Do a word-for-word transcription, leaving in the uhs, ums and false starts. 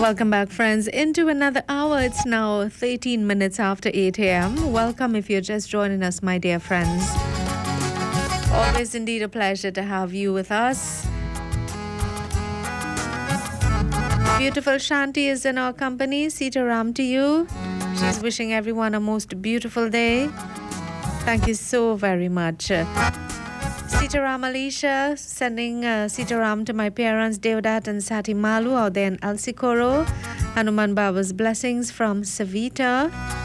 Welcome back, friends, into another hour. It's now thirteen minutes after eight a.m. Welcome if you're just joining us, my dear friends. Always indeed a pleasure to have you with us. Beautiful Shanti is in our company. Sita Ram to you. She's wishing everyone a most beautiful day. Thank you so very much. Sitaram Alicia, sending uh, Sitaram to my parents, Deodat and Sati Malu out there in Alsikoro. Hanuman Baba's blessings from Savita.